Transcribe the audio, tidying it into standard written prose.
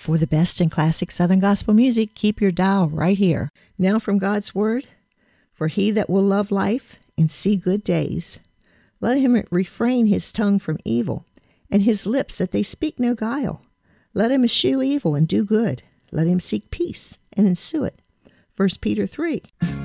For the best in classic Southern gospel music, keep your dial right here. Now from God's Word, for he that will love life and see good days, let him refrain his tongue from evil, and his lips that they speak no guile. Let him eschew evil and do good. Let him seek peace and ensue it. 1 Peter 3.